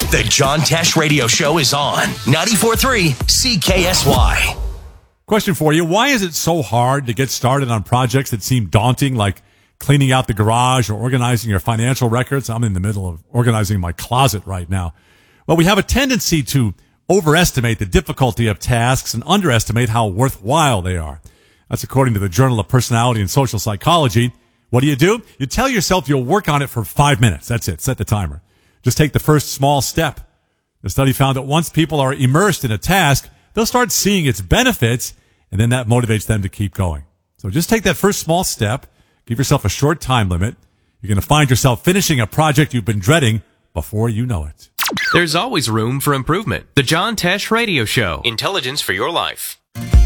The John Tesh Radio Show is on 94.3 CKSY. Question for you. Why is it so hard to get started on projects that seem daunting, like cleaning out the garage or organizing your financial records? I'm in the middle of organizing my closet right now. Well, we have a tendency to overestimate the difficulty of tasks and underestimate how worthwhile they are. That's according to the Journal of Personality and Social Psychology. What do? You tell yourself you'll work on it for 5 minutes. That's it. Set the timer. Just take the first small step. The study found that once people are immersed in a task, they'll start seeing its benefits, and then that motivates them to keep going. So just take that first small step. Give yourself a short time limit. You're going to find yourself finishing a project you've been dreading before you know it. There's always room for improvement. The John Tesh Radio Show. Intelligence for your life.